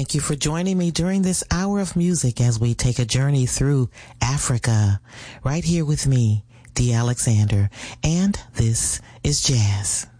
Thank you for joining me during this hour of music as we take a journey through Africa. Right here with me, D. Alexander. And this is Jazz.